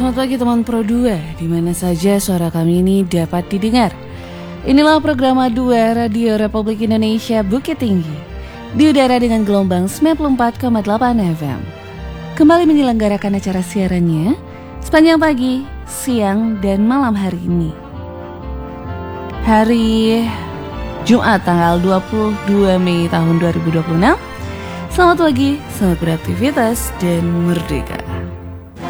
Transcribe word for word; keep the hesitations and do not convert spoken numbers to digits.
selamat pagi teman Pro dua, di mana saja suara kami ini dapat didengar. Inilah program dua Radio Republik Indonesia Bukit Tinggi, di udara dengan gelombang sembilan puluh empat koma delapan F M. Kembali menyelenggarakan acara siarannya sepanjang pagi, siang, dan malam hari ini. Hari Jumat tanggal dua puluh dua Mei tahun dua ribu dua puluh enam. Selamat pagi, selamat beraktivitas, dan merdeka.